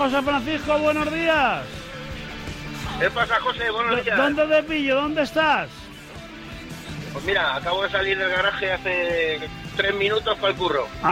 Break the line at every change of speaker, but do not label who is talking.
José Francisco, buenos días.
¿Qué pasa, José? Buenos días.
¿Dónde te pillo? ¿Dónde estás?
Pues mira, acabo de salir del garaje hace 3 minutos para el curro.